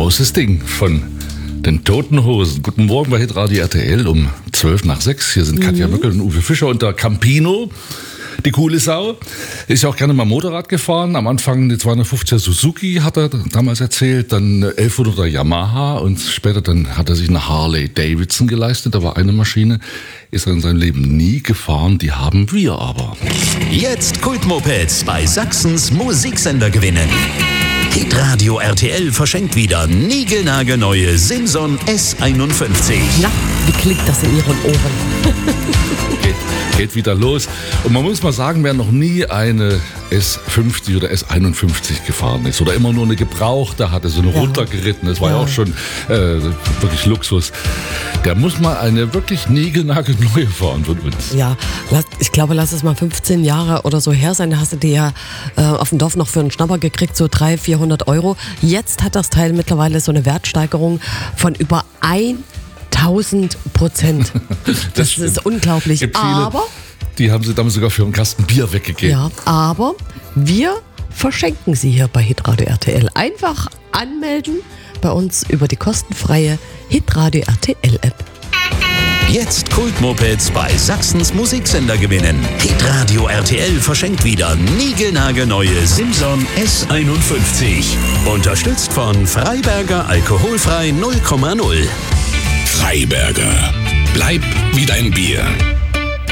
Großes Ding von den Toten Hosen. Guten Morgen bei Hitradio RTL um 5:12. Hier sind Katja Möckel und Uwe Fischer und der Campino. Die coole Sau. Ist ja auch gerne mal Motorrad gefahren. Am Anfang eine 250er Suzuki, hat er damals erzählt. Dann eine 1100er Yamaha und später dann hat er sich eine Harley Davidson geleistet. Da war eine Maschine, ist er in seinem Leben nie gefahren. Die haben wir aber. Jetzt Kultmopeds bei Sachsens Musiksender gewinnen. Hitradio RTL verschenkt wieder niegelnagelneue Simson S51. Na, wie klingt das in Ihren Ohren? Geht wieder los. Und man muss mal sagen, wer noch nie eine S50 oder S51 gefahren ist oder immer nur eine gebrauchte hatte, so eine runtergeritten, das war ja auch schon wirklich Luxus, der muss mal eine wirklich niegelnagelneue fahren von uns. Ja, ich glaube, lass es mal 15 Jahre oder so her sein, da hast du die ja auf dem Dorf noch für einen Schnapper gekriegt, so 300-400 Euro. Jetzt hat das Teil mittlerweile so eine Wertsteigerung von über 1000%. Das ist unglaublich. Gibt viele, aber die haben sie damals sogar für einen Kasten Bier weggegeben. ja, aber wir verschenken sie hier bei Hitradio RTL. Einfach anmelden bei uns über die kostenfreie Hitradio RTL App. Jetzt Kultmopeds bei Sachsens Musiksender gewinnen. Hitradio RTL verschenkt wieder niegelnagelneue Simson S51. Unterstützt von Freiberger Alkoholfrei 0,0. Freiberger. Bleib wie dein Bier.